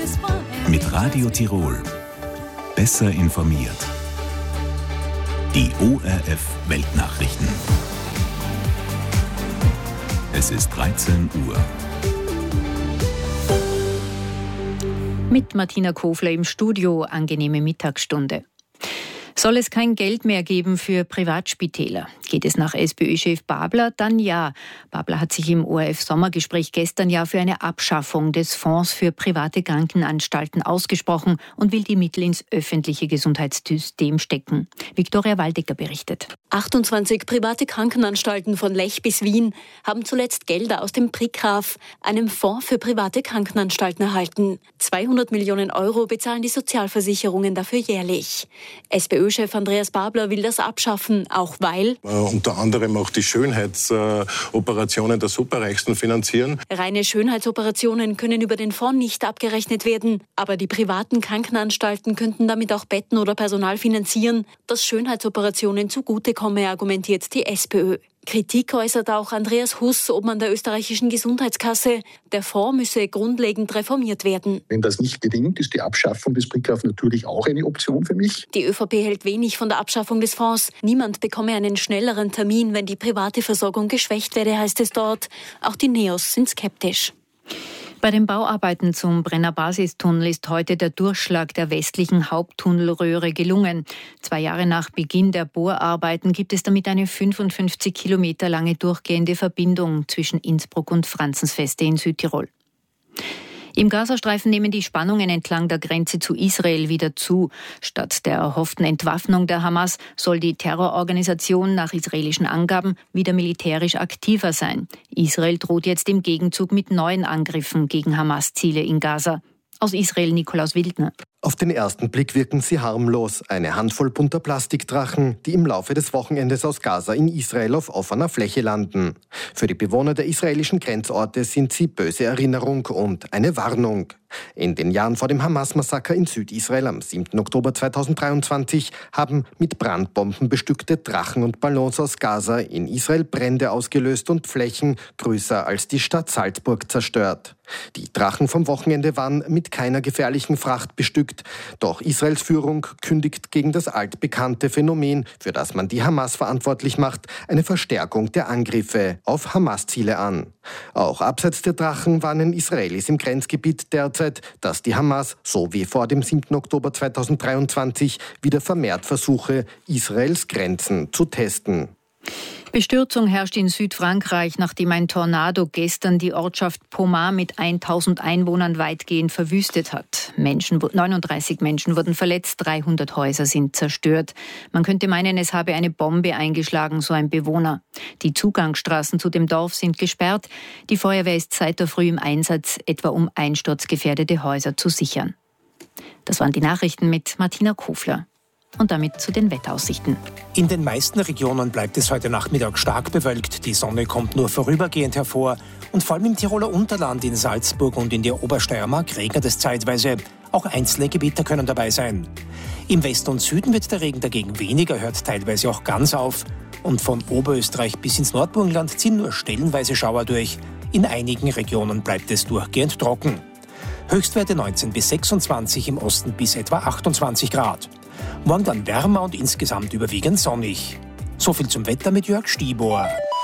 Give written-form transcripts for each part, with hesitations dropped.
Mit Radio Tirol. Besser informiert. Die ORF Weltnachrichten. Es ist 13 Uhr. Mit Martina Kofler im Studio, angenehme Mittagsstunde. Soll es kein Geld mehr geben für Privatspitäler? Geht es nach SPÖ-Chef Babler? Dann ja. Babler hat sich im ORF-Sommergespräch gestern ja für eine Abschaffung des Fonds für private Krankenanstalten ausgesprochen und will die Mittel ins öffentliche Gesundheitssystem stecken. Viktoria Waldecker berichtet. 28 private Krankenanstalten von Lech bis Wien haben zuletzt Gelder aus dem PRIKRAF, einem Fonds für private Krankenanstalten, erhalten. 200 Millionen Euro bezahlen die Sozialversicherungen dafür jährlich. SPÖ-Chef Andreas Babler will das abschaffen, auch weil unter anderem auch die Schönheitsoperationen der Superreichsten finanzieren. Reine Schönheitsoperationen können über den Fonds nicht abgerechnet werden, aber die privaten Krankenanstalten könnten damit auch Betten oder Personal finanzieren, das Schönheitsoperationen zugutekomme, argumentiert die SPÖ. Kritik äußert auch Andreas Huss, Obmann der österreichischen Gesundheitskasse. Der Fonds müsse grundlegend reformiert werden. Wenn das nicht gelingt, ist die Abschaffung des PRIKRAF natürlich auch eine Option für mich. Die ÖVP hält wenig von der Abschaffung des Fonds. Niemand bekomme einen schnelleren Termin, wenn die private Versorgung geschwächt werde, heißt es dort. Auch die NEOS sind skeptisch. Bei den Bauarbeiten zum Brenner Basistunnel ist heute der Durchschlag der westlichen Haupttunnelröhre gelungen. 2 Jahre nach Beginn der Bohrarbeiten gibt es damit eine 55 Kilometer lange durchgehende Verbindung zwischen Innsbruck und Franzensfeste in Südtirol. Im Gazastreifen nehmen die Spannungen entlang der Grenze zu Israel wieder zu. Statt der erhofften Entwaffnung der Hamas soll die Terrororganisation nach israelischen Angaben wieder militärisch aktiver sein. Israel droht jetzt im Gegenzug mit neuen Angriffen gegen Hamas-Ziele in Gaza. Aus Israel Nikolaus Wildner. Auf den ersten Blick wirken sie harmlos. Eine Handvoll bunter Plastikdrachen, die im Laufe des Wochenendes aus Gaza in Israel auf offener Fläche landen. Für die Bewohner der israelischen Grenzorte sind sie böse Erinnerung und eine Warnung. In den Jahren vor dem Hamas-Massaker in Südisrael am 7. Oktober 2023 haben mit Brandbomben bestückte Drachen und Ballons aus Gaza in Israel Brände ausgelöst und Flächen größer als die Stadt Salzburg zerstört. Die Drachen vom Wochenende waren mit keiner gefährlichen Fracht bestückt. Doch Israels Führung kündigt gegen das altbekannte Phänomen, für das man die Hamas verantwortlich macht, eine Verstärkung der Angriffe auf Hamas-Ziele an. Auch abseits der Drachen warnen Israelis im Grenzgebiet derzeit, dass die Hamas, so wie vor dem 7. Oktober 2023, wieder vermehrt versuche, Israels Grenzen zu testen. Bestürzung herrscht in Südfrankreich, nachdem ein Tornado gestern die Ortschaft Pomar mit 1000 Einwohnern weitgehend verwüstet hat. 39 Menschen wurden verletzt, 300 Häuser sind zerstört. Man könnte meinen, es habe eine Bombe eingeschlagen, so ein Bewohner. Die Zugangsstraßen zu dem Dorf sind gesperrt. Die Feuerwehr ist seit der Früh im Einsatz, etwa um einsturzgefährdete Häuser zu sichern. Das waren die Nachrichten mit Martina Kofler. Und damit zu den Wetteraussichten. In den meisten Regionen bleibt es heute Nachmittag stark bewölkt. Die Sonne kommt nur vorübergehend hervor. Und vor allem im Tiroler Unterland, in Salzburg und in der Obersteiermark regnet es zeitweise. Auch einzelne Gebiete können dabei sein. Im Westen und Süden wird der Regen dagegen weniger, hört teilweise auch ganz auf. Und von Oberösterreich bis ins Nordburgenland ziehen nur stellenweise Schauer durch. In einigen Regionen bleibt es durchgehend trocken. Höchstwerte 19 bis 26, im Osten bis etwa 28 Grad. Morgen dann wärmer und insgesamt überwiegend sonnig. So viel zum Wetter mit Jörg Stibor.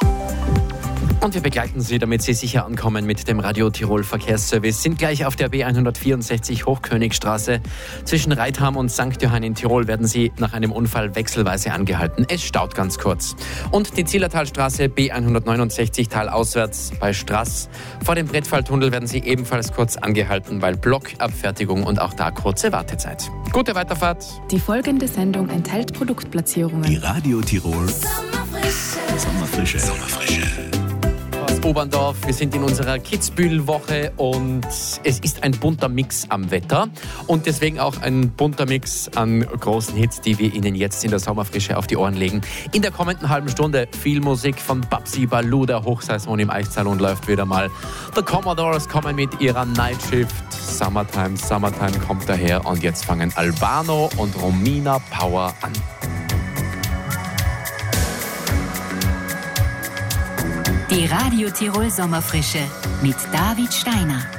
Und wir begleiten Sie, damit Sie sicher ankommen mit dem Radio Tirol Verkehrsservice. Sind gleich auf der B164 Hochkönigstraße. Zwischen Reitham und St. Johann in Tirol werden Sie nach einem Unfall wechselweise angehalten. Es staut ganz kurz. Und die Zillertalstraße B169 talauswärts bei Straß. Vor dem Brettfalltunnel werden Sie ebenfalls kurz angehalten, weil Blockabfertigung und auch da kurze Wartezeit. Gute Weiterfahrt. Die folgende Sendung enthält Produktplatzierungen. Die Radio Tirol Sommerfrische. Oberndorf. Wir sind in unserer Kitzbühel-Woche und es ist ein bunter Mix am Wetter und deswegen auch ein bunter Mix an großen Hits, die wir Ihnen jetzt in der Sommerfrische auf die Ohren legen. In der kommenden halben Stunde viel Musik von Babsi Ballou, der Hochsaison im Eissalon läuft wieder mal. The Commodores kommen mit ihrer Night Shift. Summertime kommt daher und jetzt fangen Albano und Romina Power an. Die Radio Tirol Sommerfrische mit David Steiner.